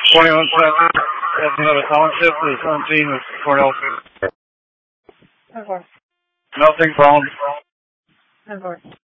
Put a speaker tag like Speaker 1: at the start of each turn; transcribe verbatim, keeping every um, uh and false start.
Speaker 1: twenty-one seven, that's another township, the seventeen is Cornell.
Speaker 2: ten four.
Speaker 1: Nothing, phone.
Speaker 2: ten four.